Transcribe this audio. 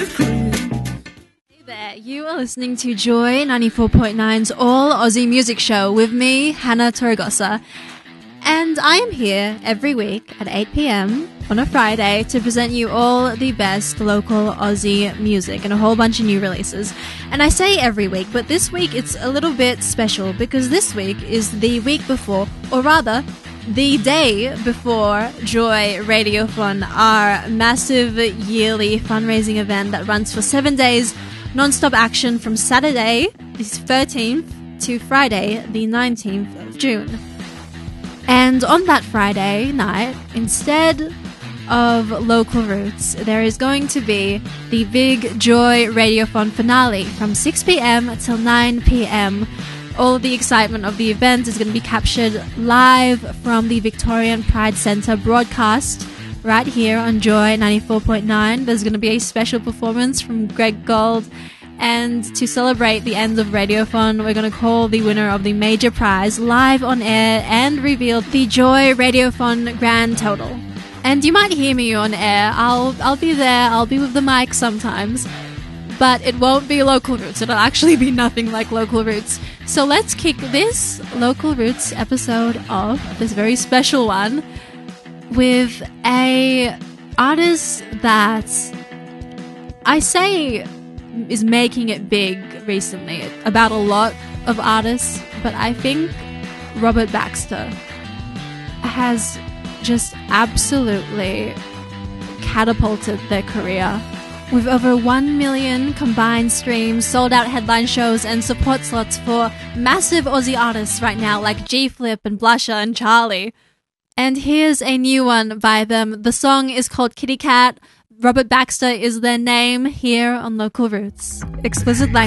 Hey there, you are listening to Joy 94.9's All Aussie Music Show with me, Hannah Torregosa. And I am here every week at 8 p.m. on a Friday to present you all the best local Aussie music and a whole bunch of new releases. And I say every week, but this week it's a little bit special because this week is the week before, or rather, the day before Joy Radiothon, our massive yearly fundraising event that runs for 7 days, non-stop action from Saturday, the 13th, to Friday, the 19th of June. And on that Friday night, instead of Local Roots, there is going to be the big Joy Radiothon finale from 6 p.m. till 9 p.m. All of the excitement of the event is going to be captured live from the Victorian Pride Centre broadcast right here on Joy 94.9. There's going to be a special performance from Greg Gold. And to celebrate the end of Radiothon, we're going to call the winner of the major prize live on air and reveal the Joy Radiothon grand total. And you might hear me on air. I'll be there. I'll be with the mic sometimes. But it won't be Local Roots. It'll actually be nothing like Local Roots. So let's kick this Local Roots episode off, this very special one, with a artist that I say is making it big recently, about a lot of artists, but I think Robert Baxter has just absolutely catapulted their career. With over 1 million combined streams, sold out headline shows and support slots for massive Aussie artists right now like G-Flip and Blusher and Charlie. And here's a new one by them. The song is called Kitty Cat. Robert Baxter is their name here on Local Roots. Explicit language.